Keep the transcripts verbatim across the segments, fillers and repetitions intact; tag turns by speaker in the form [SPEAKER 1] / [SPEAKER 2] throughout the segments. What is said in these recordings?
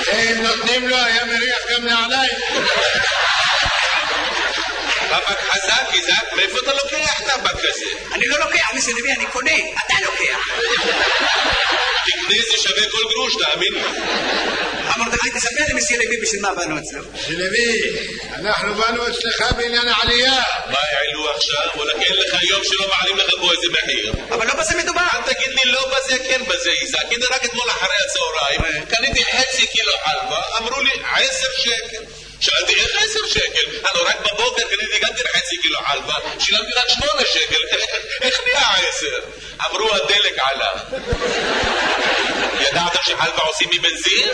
[SPEAKER 1] אם נותנים לו היה מריח גם נעליים.
[SPEAKER 2] טבק חזק, איזק, מאיפה אתה לוקח טבק כזה?
[SPEAKER 3] אני לא לוקח, מסי לוי, אני קונה, אתה לוקח.
[SPEAKER 2] תקנה זה שווה כל גרוש, תאמין לי.
[SPEAKER 3] מרדכי, תספר לי מסי לוי בשביל מה באנו אצלו.
[SPEAKER 1] מסי לוי, אנחנו באנו אצלך בעניין העלייה.
[SPEAKER 2] מה העלו עכשיו? וואלה, אין לך יום שלא מעלים לך פה איזה מחיר.
[SPEAKER 3] אבל לא בזה מדובר.
[SPEAKER 2] אל תגיד לי לא בזה, כן בזה, איזק. הנה רק אתמול אחרי הצהריים, קניתי חצי קילו חלבה, אמרו לי עשר שקל. שאלתי איך עשר שקל? הלו רק בבוקר קניתי גם חצי קילו חלבה, שילמתי רק שמונה שקל, איך נהיה עשר? אמרו הדלק עלה. ידעתם שחלבה עושים מבנזין?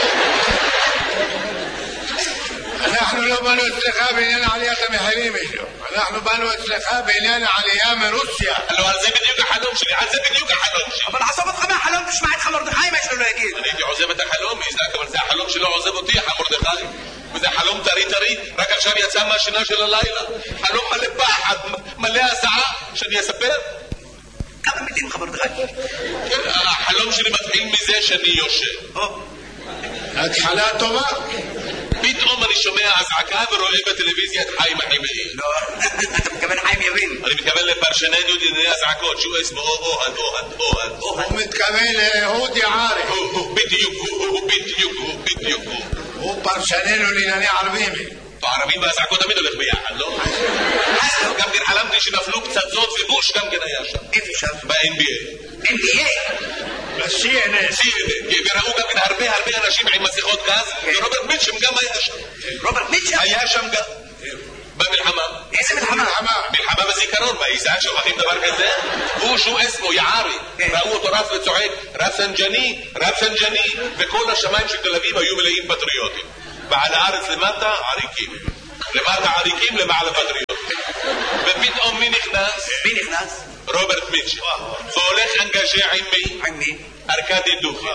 [SPEAKER 1] אנחנו לא באנו אצלך בעניין עליית המחירים, אנחנו באנו אצלך בעניין העלייה מרוסיה.
[SPEAKER 2] לא, על זה בדיוק החלום שלי, על זה בדיוק החלום שלי.
[SPEAKER 3] אבל עזוב אותך מהחלום, תשמע את מרדכי מה שלו לא יגיד.
[SPEAKER 2] אני הייתי עוזב את החלום, איזק, אבל זה החלום שלא עוזב אותי, מרדכי. וזה חלום טרי טרי, רק עכשיו יצא מהשינה של הלילה. חלום מלא פחד, מלא הזעה, שאני אספר?
[SPEAKER 3] כמה מילים לך מרדכי?
[SPEAKER 2] החלום שלי מתחיל מזה שאני יושב.
[SPEAKER 1] התחלה טובה.
[SPEAKER 2] פתאום אני שומע הזעקה ורואה בטלוויזיה את חיים החימאי.
[SPEAKER 3] לא, אתה מתכוון חיים יבין.
[SPEAKER 2] אני מתכוון לפרשננו דיני הזעקות, שהוא אסמו אוהד, אוהד, אוהד.
[SPEAKER 1] הוא מתכוון לאהוד יערי.
[SPEAKER 2] בדיוק, הוא בדיוק, הוא בדיוק.
[SPEAKER 1] הוא פרשננו לענייני ערבים.
[SPEAKER 2] הערבים והזעקות תמיד הולך ביחד, לא? גם כן חלמתי שנפלו פצצות ובוש גם כן היה שם.
[SPEAKER 3] איפה שם?
[SPEAKER 2] ב-אן בי איי.
[SPEAKER 3] אן בי איי?
[SPEAKER 1] ב-סי אן אן.
[SPEAKER 2] סי אן אן, וראו גם כן הרבה הרבה אנשים עם מסכות גז, ורוברט מיטשם גם היה שם.
[SPEAKER 3] רוברט מיטשם?
[SPEAKER 2] היה שם גם. במלחמה.
[SPEAKER 3] איזה מלחמה?
[SPEAKER 2] מלחמה בזיכרון, מה איזה שוכחים דבר כזה? הוא שהוא אסמו יערי, ראו אותו רץ וצועק רפסנג'ני, רפסנג'ני, וכל השמיים של תל אביב היו מלאים פטריוטים. ועל הארץ למטה עריקים, למטה עריקים, למעלה פטריוטים. ופתאום מי נכנס?
[SPEAKER 3] מי נכנס?
[SPEAKER 2] רוברט מיטשם. והולך אנגז'ה עם מי?
[SPEAKER 3] עם מי?
[SPEAKER 2] ארקדי דוכי.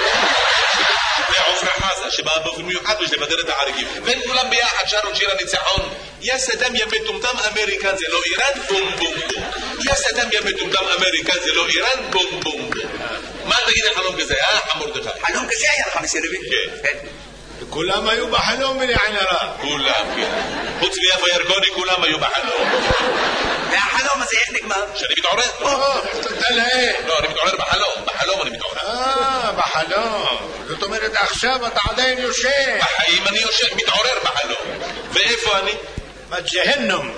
[SPEAKER 2] ועופרה חזה שבאה באופן מיוחד בשביל לבדר את העריקים. והם כולם ביחד שרו שיר הניצחון. יא סדאם יא מטומטם אמריקן זה לא איראן, בום בום בום. יא סדאם יא מטומטם אמריקן זה לא איראן, בום בום בום. מה תגיד על חלום כזה, אה, מרדכי?
[SPEAKER 3] חלום כזה היה לך מסי לוי?
[SPEAKER 2] כן.
[SPEAKER 1] כולם היו בחלום בלעין הרע.
[SPEAKER 2] כולם, כן. חוץ מיפה ירקוני כולם היו בחלום.
[SPEAKER 3] והחלום הזה איך נגמר?
[SPEAKER 2] שאני מתעורר.
[SPEAKER 1] תודה לאל.
[SPEAKER 2] לא, אני מתעורר בחלום, בחלום אני מתעורר.
[SPEAKER 1] אה, בחלום. זאת אומרת עכשיו אתה עדיין יושב.
[SPEAKER 2] בחיים אני יושב, מתעורר בחלום. ואיפה אני?
[SPEAKER 1] בג'הנום.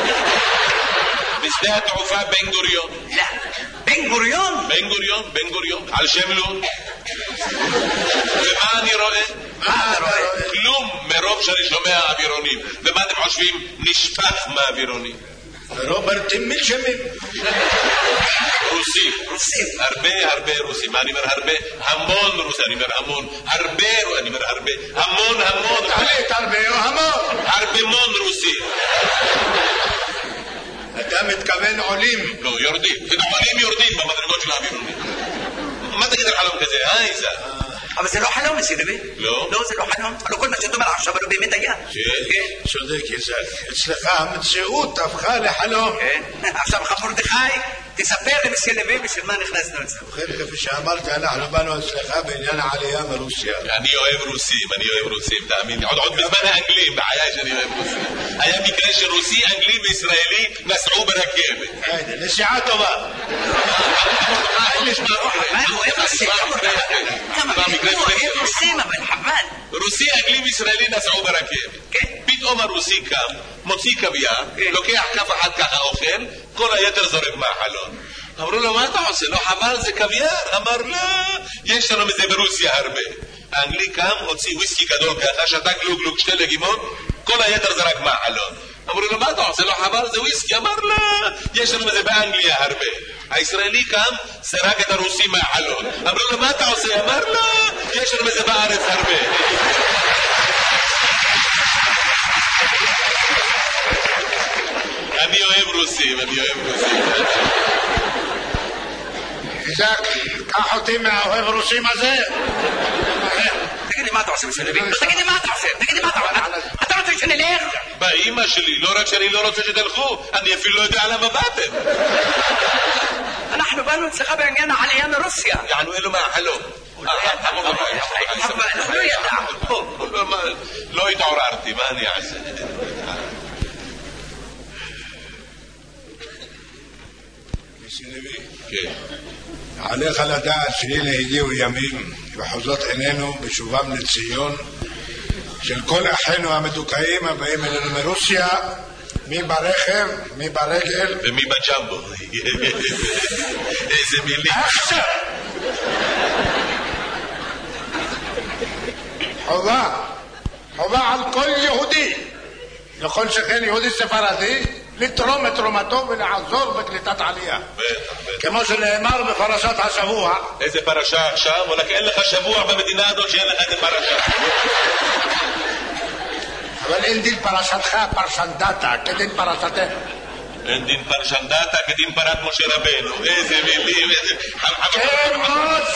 [SPEAKER 2] בשדה התעופה בן גוריון.
[SPEAKER 3] לא. בן גוריון?
[SPEAKER 2] בן גוריון, בן גוריון, על שם לון. ומה אני רואה?
[SPEAKER 3] מה אתה רואה?
[SPEAKER 2] כלום מרוב שאני שומע אווירונים. ומה אתם חושבים? נשפך מהאווירונים.
[SPEAKER 1] רוברט מיטשמים.
[SPEAKER 2] רוסים.
[SPEAKER 3] רוסים.
[SPEAKER 2] הרבה הרבה רוסים. אני אומר הרבה, המון רוסים. אני אומר המון. הרבה, אני אומר הרבה. המון המון.
[SPEAKER 1] תחליט הרבה או המון.
[SPEAKER 2] הרבה מון רוסים.
[SPEAKER 1] אתה מתכוון עולים.
[SPEAKER 2] לא, יורדים. עולים יורדים במדרגות של האווירונים. מה תגיד על חלום כזה, אה, איזה?
[SPEAKER 3] אבל זה לא חלום, מסי לוי.
[SPEAKER 2] לא?
[SPEAKER 3] לא, זה לא חלום. אבל כל מה שאתה אומר עכשיו, אבל הוא באמת היה.
[SPEAKER 2] כן.
[SPEAKER 1] צודק, איזק. אצלך המציאות הפכה לחלום.
[SPEAKER 3] כן. עכשיו לך מרדכי, תספר לי מסי לוי בשביל מה נכנסנו אצלנו.
[SPEAKER 1] ובכן, כפי שאמרתי, אנחנו באנו אצלך בעניין העלייה מרוסיה.
[SPEAKER 2] אני אוהב רוסים, אני אוהב רוסים, תאמין לי. עוד עוד בזמן האנגלים, בעיה שאני אוהב רוסים. היה מקרה שרוסי, אנגלי וישראלי נסעו ברכבת.
[SPEAKER 1] נסיעה טובה.
[SPEAKER 3] מה הוא אוהב רוסים? כמה הוא אוהב רוסים, אבל חבל.
[SPEAKER 2] רוסי, אנגלי וישראלי נסעו ברכבת. פתאום הרוסי קם, מוציא קוויאר, לוקח כף אחת ככה אוכל, כל היתר זורק מהחלון. אמרו לו, מה אתה עושה? לא חבל, זה קוויאר? אמר, לא, יש לנו מזה ברוסיה הרבה. האנגלי קם, הוציא וויסקי גדול ככה, שתה גלוג גלוג שתי לגימות, כל היתר זרק מהחלון. אמרו לו, מה אתה עושה? לא חבל, זה וויסקי? אמר, לא, יש לנו מזה באנגליה הרבה. הישראלי קם, זרק את הרוסי מהחלון. אמרו לו, מה אתה עושה? אמר, לא, יש לנו מזה בארץ הרבה. אני אוהב רוסים, אני אוהב רוסים.
[SPEAKER 1] איזק, קח אותי מהאוהב רוסים הזה.
[SPEAKER 3] תגיד לי מה אתה עושה מסי לוי? תגיד לי מה אתה עושה? תגיד לי מה אתה עושה? אתה רוצה שנלך?
[SPEAKER 2] באמא שלי, לא רק שאני לא רוצה שתלכו, אני אפילו לא יודע למה באתם.
[SPEAKER 3] אנחנו באנו אצלך בעניין העלייה מרוסיה.
[SPEAKER 2] יענו אלו מהחלום.
[SPEAKER 3] אנחנו לא ידע.
[SPEAKER 2] אמרתי, מה אני אעשה? כן.
[SPEAKER 1] עליך לדעת שהנה הגיעו ימים וחוזות עינינו בשובם לציון של כל אחינו המדוכאים הבאים אלינו מרוסיה, מי ברכב, מי ברגל
[SPEAKER 2] ומי בג'מבו. איזה מילים.
[SPEAKER 1] עכשיו חובה חובה על כל יהודי, לכל שכן יהודי ספרדי, לתרום את תרומתו ולעזור בקליטת עלייה, כמו שנאמר בפרשת השבוע.
[SPEAKER 2] איזה פרשה עכשיו? וואלכ, אין לך שבוע במדינה הזאת שאין לך איזה פרשה.
[SPEAKER 1] אבל אין דין פרשתך פרשנדתה כדין פרשתך.
[SPEAKER 2] אין דין פרשנדתה כדין פרת משה רבנו. איזה מילים, איזה...
[SPEAKER 1] כמו